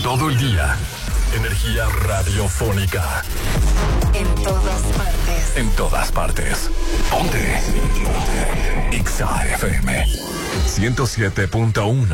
Todo el día. Energía radiofónica. En todas partes. En todas partes. Ponte. Ponte. Exa FM 107.1.